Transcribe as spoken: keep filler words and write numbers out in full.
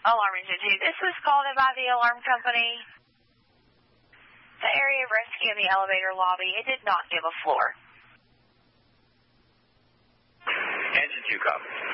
Alarm Engine two, this was called in by the alarm company. The area of rescue in the elevator lobby, it did not give a floor. Engine two, copy.